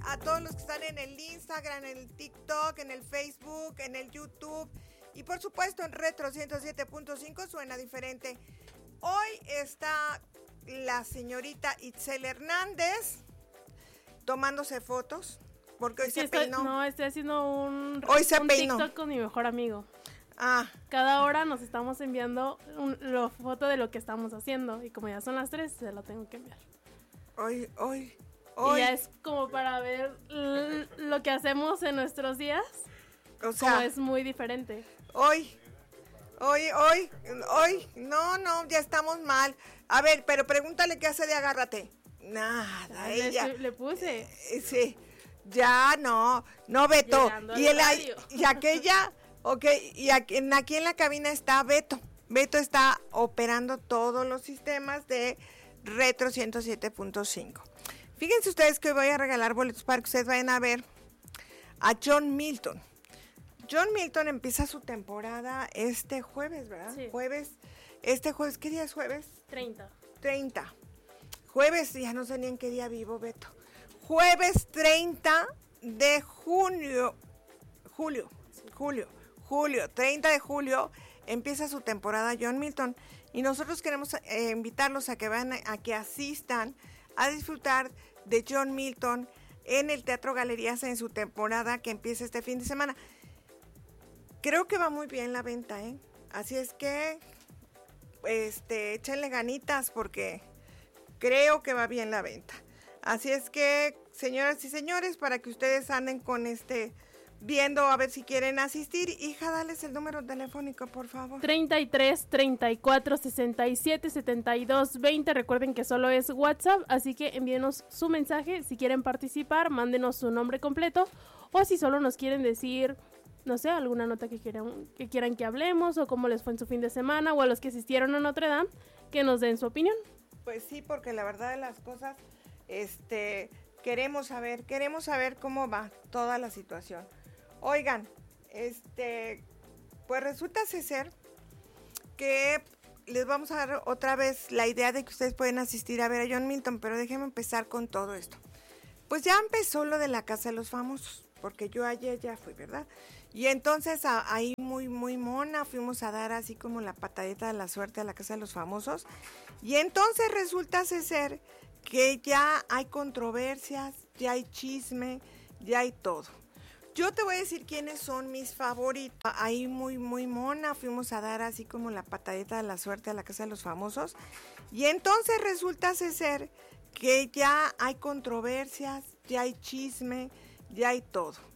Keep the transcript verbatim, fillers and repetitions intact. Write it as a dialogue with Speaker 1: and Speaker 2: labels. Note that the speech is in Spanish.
Speaker 1: a todos los que están en el Instagram, en el TikTok, en el Facebook, en el YouTube y por supuesto en Retro ciento siete punto cinco suena diferente. Hoy está la señorita Itzel Hernández tomándose fotos porque hoy
Speaker 2: sí,
Speaker 1: se
Speaker 2: estoy,
Speaker 1: peinó.
Speaker 2: No, estoy haciendo un,
Speaker 1: hoy se
Speaker 2: un
Speaker 1: peinó.
Speaker 2: TikTok con mi mejor amigo.
Speaker 1: Ah.
Speaker 2: Cada hora nos estamos enviando un, la foto de lo que estamos haciendo y como ya son las tres, se la tengo que enviar.
Speaker 1: Hoy, hoy,
Speaker 2: hoy. Y ya es como para ver l- lo que hacemos en nuestros días.
Speaker 1: O sea,
Speaker 2: como es muy diferente.
Speaker 1: Hoy, hoy, hoy, hoy, no, no, ya estamos mal. A ver, pero pregúntale qué hace de agárrate. Nada,
Speaker 2: le,
Speaker 1: ella.
Speaker 2: Le puse.
Speaker 1: Eh, sí, ya no, no Beto. Y, el, y aquella, ok, y aquí, aquí en la cabina está Beto. Beto está operando todos los sistemas de Retro ciento siete punto cinco. Fíjense ustedes que hoy voy a regalar boletos para que ustedes vayan a ver a John Milton. John Milton empieza su temporada este jueves, ¿verdad?
Speaker 2: Sí.
Speaker 1: Jueves, este jueves, ¿qué día es jueves?
Speaker 2: treinta.
Speaker 1: treinta. Jueves, ya no sé ni en qué día vivo, Beto. Jueves treinta de junio, julio, sí. julio, julio, treinta de julio, empieza su temporada John Milton. Y nosotros queremos eh, invitarlos a que vayan, a, a que asistan a disfrutar de John Milton en el Teatro Galerías en su temporada que empieza este fin de semana. Creo que va muy bien la venta, ¿eh? Así es que, este, échenle ganitas porque creo que va bien la venta. Así es que, señoras y señores, para que ustedes anden con este, viendo a ver si quieren asistir. Hija, dales el número telefónico, por favor.
Speaker 2: treinta y tres, treinta y cuatro, sesenta y siete, setenta y dos, veinte. Recuerden que solo es WhatsApp, así que envíenos su mensaje. Si quieren participar, mándenos su nombre completo. O si solo nos quieren decir, no sé, alguna nota que quieran, que quieran que hablemos, o cómo les fue en su fin de semana, o a los que asistieron a Notre Dame, que nos den su opinión.
Speaker 1: Pues sí, porque la verdad de las cosas, este, queremos saber, queremos saber cómo va toda la situación. Oigan, este, pues resulta ser que les vamos a dar otra vez la idea de que ustedes pueden asistir a ver a John Milton, pero déjenme empezar con todo esto. Pues ya empezó lo de la Casa de los Famosos, porque yo ayer ya fui, ¿verdad? Y entonces a, ahí muy, muy mona, fuimos a dar así como la patadita de la suerte a la Casa de los Famosos. Y entonces resulta ser que ya hay controversias, ya hay chisme, ya hay todo. Yo te voy a decir quiénes son mis favoritos. Ahí muy, muy mona, fuimos a dar así como la patadita de la suerte a la Casa de los Famosos. Y entonces resulta ser que ya hay controversias, ya hay chisme, ya hay todo.